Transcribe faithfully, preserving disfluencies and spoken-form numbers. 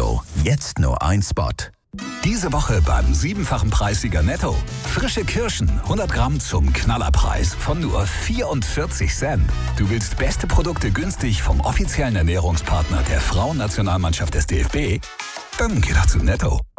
Netto. Jetzt nur ein Spot. Diese Woche beim siebenfachen Preissieger Netto. Frische Kirschen, hundert Gramm zum Knallerpreis von nur vierundvierzig Cent. Du willst beste Produkte günstig vom offiziellen Ernährungspartner der Frauennationalmannschaft des D F B? Dann geh doch zu Netto.